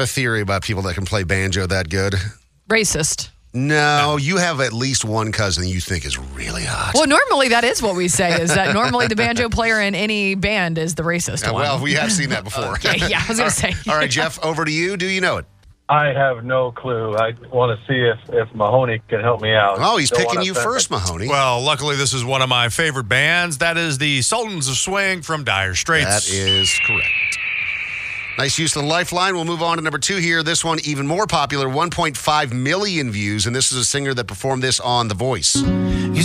a theory about people that can play banjo that good. Racist. No, you have at least one cousin you think is really hot. Well, normally that is what we say, is that normally the banjo player in any band is the racist one. Well, we have seen that before. Yeah, I was going to say. All right, Jeff, over to you. Do you know it? I have no clue. I want to see if Mahoney can help me out. Oh, he's picking you first, Mahoney. Well, luckily, this is one of my favorite bands. That is the Sultans of Swing from Dire Straits. That is correct. Nice use of the lifeline. We'll move on to number 2 here. This one even more popular, 1.5 million views, and this is a singer that performed this on The Voice.